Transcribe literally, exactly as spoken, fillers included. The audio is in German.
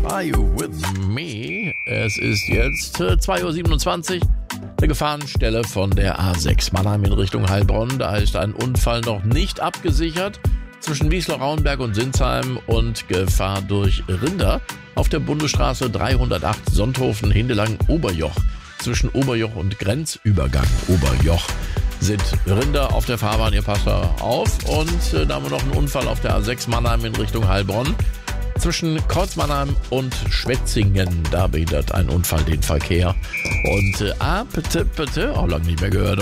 Are You With Me? Es ist jetzt äh, zwei Uhr siebenundzwanzig. Eine Gefahrenstelle von der A sechs Mannheim in Richtung Heilbronn. Da ist ein Unfall noch nicht abgesichert. Zwischen Wiesloch-Rauenberg und Sinsheim und Gefahr durch Rinder. Auf der Bundesstraße dreihundertacht Sonthofen-Hindelang-Oberjoch. Zwischen Oberjoch und Grenzübergang Oberjoch sind Rinder auf der Fahrbahn. Ihr passt da auf. Und äh, da haben wir noch einen Unfall auf der A sechs Mannheim in Richtung Heilbronn. Zwischen Kreuzmannheim und Schwetzingen, da behindert ein Unfall den Verkehr. Und äh, ah, bitte, bitte, auch lange nicht mehr gehört.